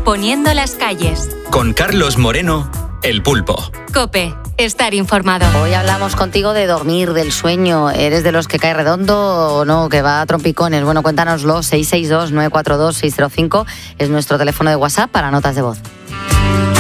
poniendo las calles. Con Carlos Moreno, El Pulpo. COPE, estar informado. Hoy hablamos contigo de dormir, del sueño. ¿Eres de los que cae redondo o no, que va a trompicones? Bueno, cuéntanoslo. 662-942-605 es nuestro teléfono de WhatsApp para notas de voz.